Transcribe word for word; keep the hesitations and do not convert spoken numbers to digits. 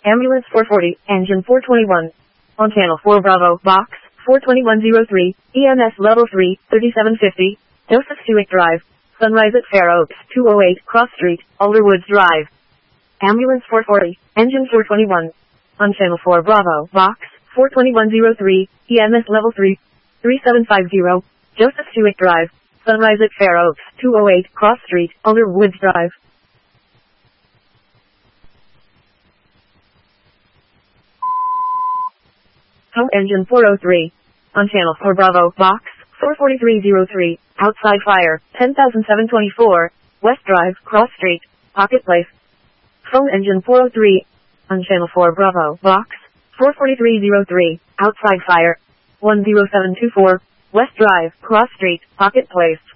Ambulance four forty, engine four twenty-one. On channel four Bravo, box four twenty-one oh three, E M S level three, thirty-seven fifty, Joseph Stewart Drive, Sunrise at Fair Oaks, two oh eight, Cross Street, Alderwoods Drive. Ambulance four forty, engine four twenty-one. On channel four Bravo, box four twenty-one oh three, E M S level three, thirty-seven fifty, Joseph Stewart Drive, Sunrise at Fair Oaks, two oh eight, Cross Street, Alderwoods Drive. Home engine four oh three. On channel four Bravo, box four forty-three oh three, outside fire, ten thousand seven hundred twenty-four, West Drive, Cross Street, Pocket Place. Phone engine four oh three. On channel four Bravo, box four forty-three oh three, outside fire, one oh seven two four, West Drive, Cross Street, Pocket Place.